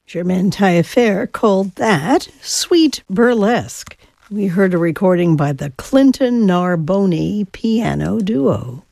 Germaine Taillefer called that sweet burlesque. We heard a recording by the Clinton Narboni piano duo.